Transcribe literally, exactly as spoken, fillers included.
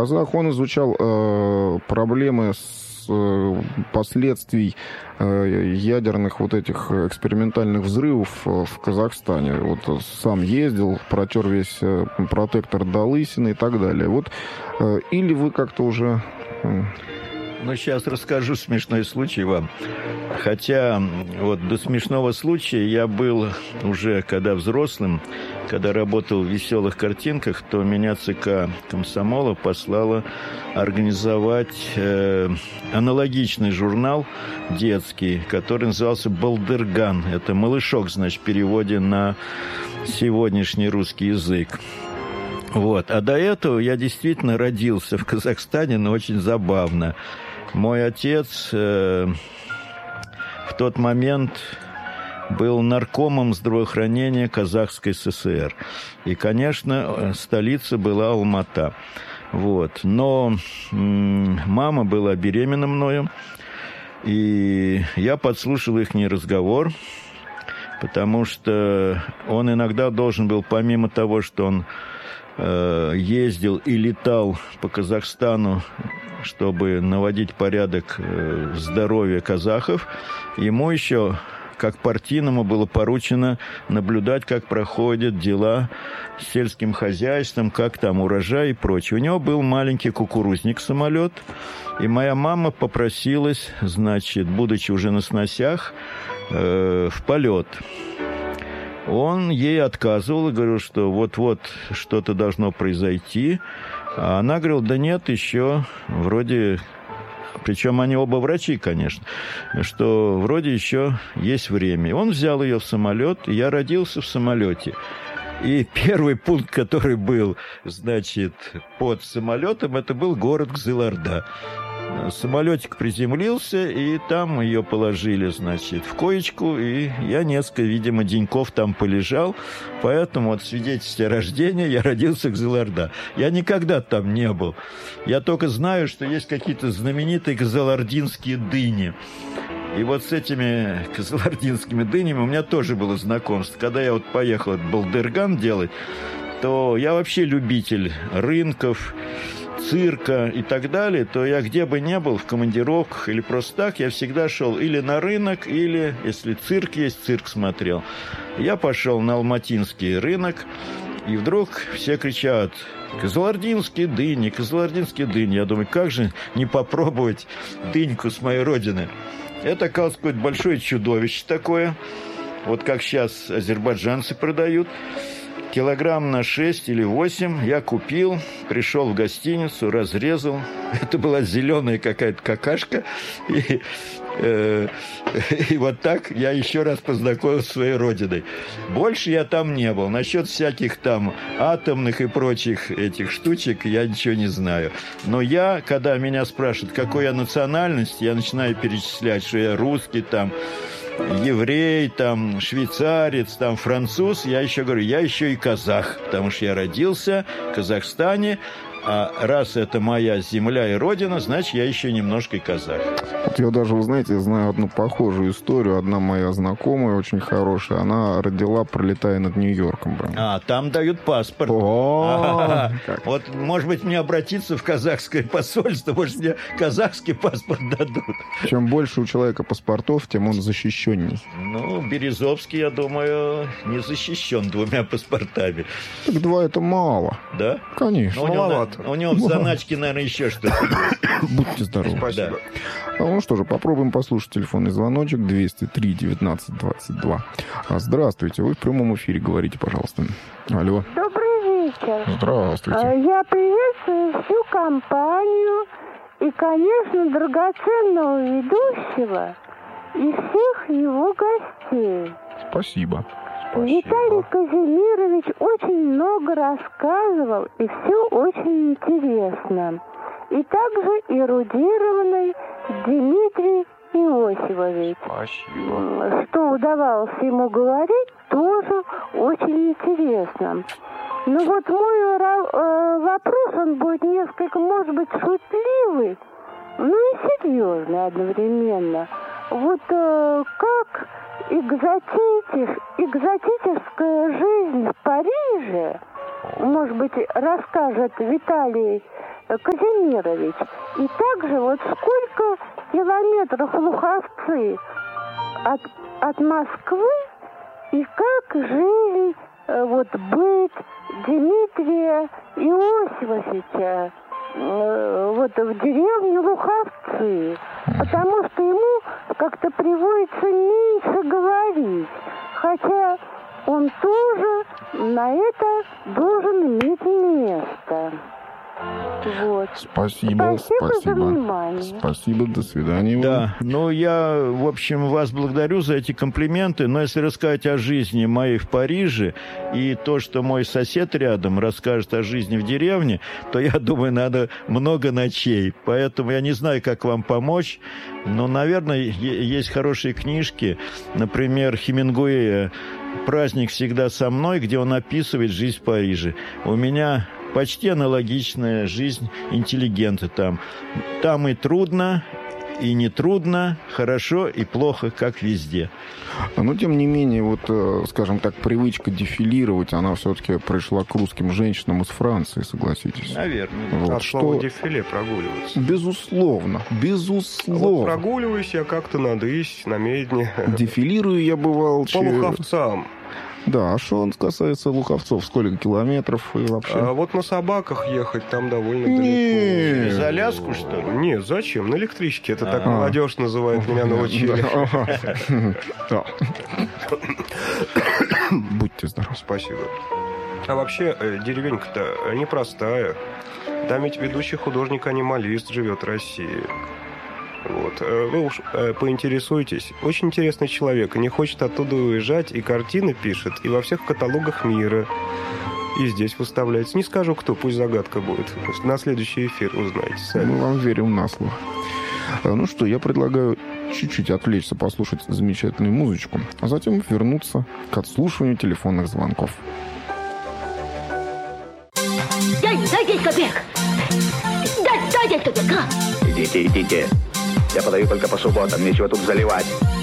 казах. Он изучал э, проблемы с э, последствий э, ядерных вот этих экспериментальных взрывов в Казахстане. Вот сам ездил, протер весь э, протектор до лысины и так далее. Вот э, или вы как-то уже... Э, Ну, сейчас расскажу смешной случай вам. Хотя вот до смешного случая я был уже, когда взрослым, когда работал в «Веселых картинках», то меня ЦК комсомола послала организовать э, аналогичный журнал детский, который назывался «Балдырган». Это «Малышок», значит, в переводе на сегодняшний русский язык. Вот. А до этого я действительно родился в Казахстане, но очень забавно. Мой отец э, в тот момент был наркомом здравоохранения Казахской ССР. И, конечно, столица была Алмата. Вот. Но м- мама была беременна мною, и я подслушал их разговор, потому что он иногда должен был, помимо того, что он э, ездил и летал по Казахстану, чтобы наводить порядок в здоровье казахов, ему еще, как партийному, было поручено наблюдать, как проходят дела с сельским хозяйством, как там урожай и прочее. У него был маленький кукурузник-самолет, и моя мама попросилась, значит, будучи уже на сносях, э, в полет. Он ей отказывал и говорил, что вот-вот что-то должно произойти. А она говорила, да нет, еще вроде... Причем они оба врачи, конечно, что вроде еще есть время. Он взял ее в самолет, и я родился в самолете. И первый пункт, который был, значит, под самолетом, это был город Кызылорда. Самолетик приземлился, и там ее положили, значит, в коечку, и я несколько, видимо, деньков там полежал, поэтому вот свидетельстве о рождении я родился в Кызылорда. Я никогда там не был. Я только знаю, что есть какие-то знаменитые кызылординские дыни. И вот с этими кызылординскими дынями у меня тоже было знакомство. Когда я вот поехал этот балдырган делать, то я вообще любитель рынков, цирка и так далее, то я где бы ни был, в командировках или просто так, я всегда шел или на рынок, или, если цирк есть, цирк смотрел. Я пошел на Алматинский рынок, и вдруг все кричат: «Кызылординские дыни, кызылординские дыни». Я думаю, как же не попробовать дыньку с моей родины? Это оказалось какое-то большое чудовище такое, вот как сейчас азербайджанцы продают. Килограмм на шесть или восемь я купил, пришел в гостиницу, разрезал. Это была зеленая какая-то какашка. И, э, и вот так я еще раз познакомился с своей родиной. Больше я там не был. Насчет всяких там атомных и прочих этих штучек я ничего не знаю. Но я, когда меня спрашивают, какой я национальности, я начинаю перечислять, что я русский там, еврей, там, швейцарец, там, француз, я еще говорю, я еще и казах, потому что я родился в Казахстане, а раз это моя земля и родина, значит, я еще немножко и казах. Вот я даже, вы знаете, знаю одну похожую историю. Одна моя знакомая, очень хорошая, она родила, пролетая над Нью-Йорком. Прям. А, там дают паспорт. О, вот, может быть, мне обратиться в казахское посольство, может, мне казахский паспорт дадут. Чем больше у человека паспортов, тем он защищенней. Ну, Березовский, я думаю, не защищен двумя паспортами. Так два это мало. Да? Конечно. У него, маловато. у него в заначке, наверное, еще что-то. Будьте здоровы. Спасибо. Да. Ну что же, попробуем послушать телефонный звоночек двести три девятнадцать двадцать два. Здравствуйте, вы в прямом эфире, говорите, пожалуйста. Алло. Добрый вечер. Здравствуйте. Я приветствую всю компанию и, конечно, драгоценного ведущего и всех его гостей. Спасибо. Виталий Казимирович очень много рассказывал, и все очень интересно. И также эрудированный Дмитрий Иосифович. Спасибо. Что удавалось ему говорить, тоже очень интересно. Ну вот мой э, вопрос, он будет несколько, может быть, шутливый, но и серьезный одновременно. Вот э, как экзотич, экзотическая жизнь в Париже, может быть, расскажет Виталий Казимирович. И также вот сколько километров Луховцы от, от Москвы, и как жили э, вот быт Дмитрия Иосифовича э, вот в деревне Луховцы. Потому что ему как-то приводится меньше говорить. Хотя он тоже на это должен иметь место. Вот. Спасибо, спасибо. Спасибо за внимание. Спасибо, до свидания. Да, ну я, в общем, вас благодарю за эти комплименты, но если рассказать о жизни моей в Париже и то, что мой сосед рядом расскажет о жизни в деревне, то, я думаю, надо много ночей. Поэтому я не знаю, как вам помочь, но, наверное, есть хорошие книжки, например, Хемингуэя «Праздник всегда со мной», где он описывает жизнь в Париже. У меня почти аналогичная жизнь интеллигента там. Там и трудно, и не трудно, хорошо и плохо, как везде. Но, тем не менее, вот, скажем так, привычка дефилировать, она все-таки пришла к русским женщинам из Франции, согласитесь. Наверное. Вот, От что... слова дефиле прогуливаться. Безусловно, безусловно. Вот прогуливаюсь я как-то надысь, намедни. Дефилирую я бывал... По Луховцам. Да, а что он касается Луховцов? Сколько километров и вообще? А вот на собаках ехать там довольно Не. далеко. За Аляску, что ли? Нет, зачем? На электричке. Это так А. молодежь называет, меня научили. Да. Будьте здоровы. Спасибо. А вообще, э, деревенька-то непростая. Там ведь ведущий художник-анималист живет в России. Вот. Вы уж э, поинтересуйтесь. Очень интересный человек. И не хочет оттуда уезжать, и картины пишет, и во всех каталогах мира. И здесь выставляется. Не скажу, кто, пусть загадка будет. На следующий эфир узнаете сами. Мы вам верим на слово. Ну что, я предлагаю чуть-чуть отвлечься, послушать замечательную музычку, а затем вернуться к отслушиванию телефонных звонков. Дай, дай десять копеек! Дай, дай десять копеек, а! Идите, идите. Я подаю только по субботам, нечего тут заливать.